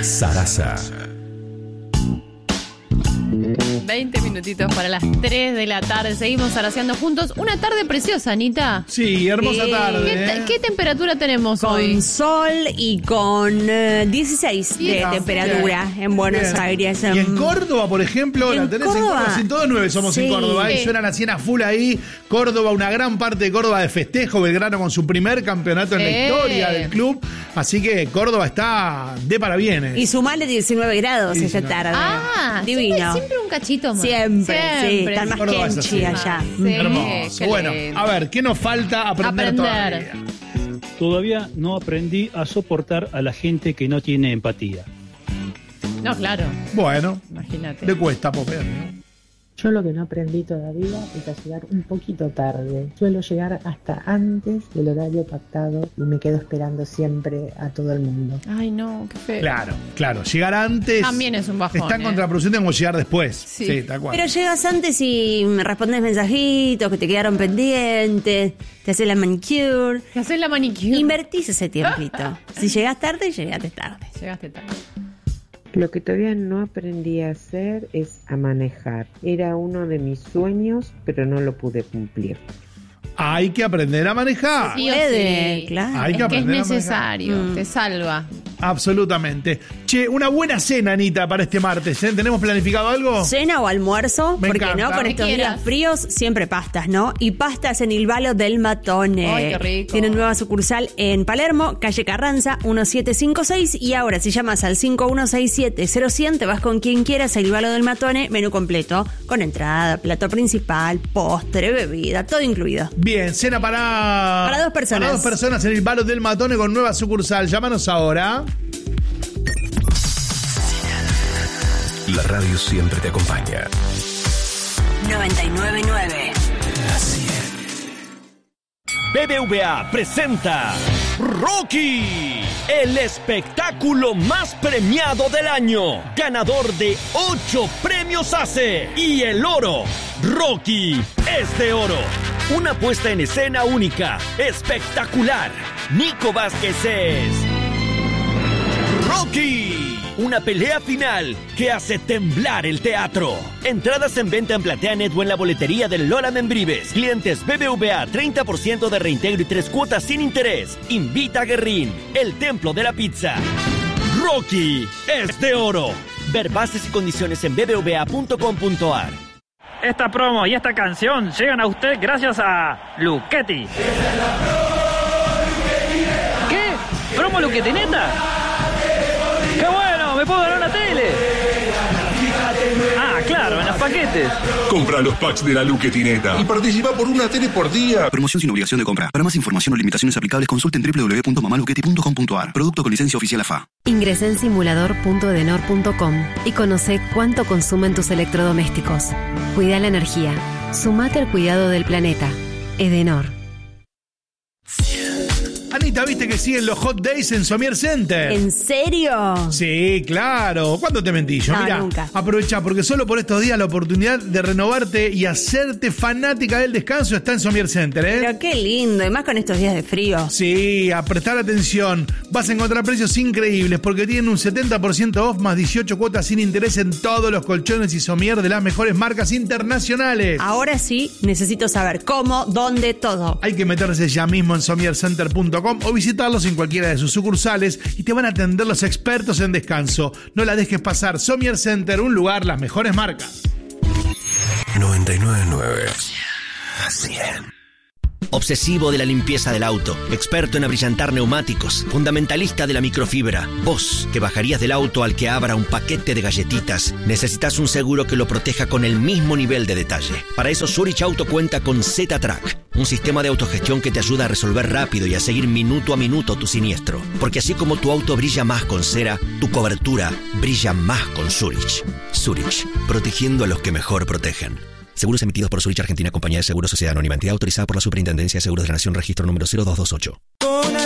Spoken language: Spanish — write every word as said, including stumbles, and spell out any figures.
Sarasa. veinte minutitos para las tres de la tarde. Seguimos saraseando juntos. Una tarde preciosa, Anita. Sí, hermosa Eh, tarde. ¿Qué, ¿eh? ¿Qué temperatura tenemos Con hoy? sol y con eh, dieciséis de Bien. temperatura en Buenos Bien. Aires. Y en Córdoba, por ejemplo, la ¿En tenés Córdoba? en Córdoba. ciento dos punto nueve somos en Sí. Córdoba. Y Sí. suena la cien a full ahí. Córdoba, una gran parte de Córdoba de festejo. Belgrano con su primer campeonato en la Eh. historia del club. Así que Córdoba está de parabienes. Y sumale diecinueve grados esta diecinueve. tarde. Ah, divino. Siempre, siempre un cachito más. Siempre, sí, Siempre. están más Córdoba es kenchi así. allá. Sí, Hermoso. qué Bueno, lindo. a ver, ¿qué nos falta aprender, Aprender. todavía? Todavía no aprendí a soportar a la gente que no tiene empatía. No, claro. Bueno, Imagínate. le cuesta popper, ¿no? Yo lo que no aprendí todavía es a llegar un poquito tarde. Suelo llegar hasta antes del horario pactado y me quedo esperando siempre a todo el mundo. Ay, no, qué feo. Claro, claro. Llegar antes. También es un bajón, Está en ¿eh? contraproducente como llegar después. Sí. Sí, tal cual. Pero llegas antes y me respondes mensajitos que te quedaron pendientes, te haces la manicure. Te haces la manicure. Invertís ese tiempito. Si llegas tarde, llegaste tarde. Llegaste tarde. Lo que todavía no aprendí a hacer es a manejar. Era uno de mis sueños, pero no lo pude cumplir. Hay que aprender a manejar. Sí o Puede, sí. claro. Hay Es que que es aprender a manejar. necesario. Mm. Te salva. Absolutamente. Che, una buena cena, Anita, para este martes. ¿eh? ¿Tenemos planificado algo? Cena o almuerzo, Me porque encanta. no, con Lo estos que días quieras. fríos siempre pastas, ¿no? Y pastas en el Valo del Matone. Ay, qué rico. Tienen nueva sucursal en Palermo, calle Carranza, diecisiete cincuenta y seis. Y ahora, si llamas al cinco uno seis siete cero cien, te vas con quien quieras al Valo del Matone, menú completo, con entrada, plato principal, postre, bebida, todo incluido. Bien, cena para... Para dos personas. Para dos personas en el Valo del Matone con nueva sucursal. Llámanos ahora. La radio siempre te acompaña. noventa y nueve nueve. B B V A presenta Rocky, el espectáculo más premiado del año, ganador de ocho premios A C E y el oro. Rocky es de oro. Una puesta en escena única, espectacular. Nico Vázquez es Rocky, una pelea final que hace temblar el teatro. Entradas en venta en PlateaNet o en la boletería del Lola Membrives. Clientes B B V A, treinta por ciento de reintegro y tres cuotas sin interés. Invita a Guerrín, el templo de la pizza. Rocky es de oro. Ver bases y condiciones en b b v a punto com punto a r. Esta promo y esta canción llegan a usted gracias a Luchetti. ¿Qué? ¿Promo Luchetti neta? ¡Qué bueno! ¡Me puedo ganar una tele! Ah, claro, en los paquetes. Compra los packs de la Luquetineta y participa por una tele por día. Promoción sin obligación de compra. Para más información o limitaciones aplicables, consulten doble u doble u doble u punto mamaluchetti punto com punto a r. Producto con licencia oficial A F A. Ingresá en simulador punto edenor punto com y conoce cuánto consumen tus electrodomésticos. Cuida la energía. Sumate al cuidado del planeta. Edenor. Anita, ¿viste que siguen los Hot Days en Somier Center? ¿En serio? Sí, claro. ¿Cuándo te mentí yo? No, Mirá, nunca. aprovecha porque solo por estos días la oportunidad de renovarte y hacerte fanática del descanso está en Somier Center, ¿eh? Pero qué lindo, y más con estos días de frío. Sí, a prestar atención. Vas a encontrar precios increíbles porque tienen un setenta por ciento off más dieciocho cuotas sin interés en todos los colchones y somier de las mejores marcas internacionales. Ahora sí, necesito saber cómo, dónde, todo. Hay que meterse ya mismo en somier center punto com o visitarlos en cualquiera de sus sucursales y te van a atender los expertos en descanso. No la dejes pasar. Somier Center, un lugar, las mejores marcas. noventa y nueve punto nueve. cien. Obsesivo de la limpieza del auto, experto en abrillantar neumáticos, fundamentalista de la microfibra. Vos, que bajarías del auto al que abra un paquete de galletitas, necesitas un seguro que lo proteja con el mismo nivel de detalle. Para eso Zurich Auto cuenta con Z-Track, un sistema de autogestión que te ayuda a resolver rápido y a seguir minuto a minuto tu siniestro. Porque así como tu auto brilla más con cera, tu cobertura brilla más con Zurich. Zurich, protegiendo a los que mejor protegen. Seguros emitidos por Zurich Argentina, Compañía de Seguros, Sociedad Anónima, entidad autorizada por la Superintendencia de Seguros de la Nación, registro número cero dos dos ocho.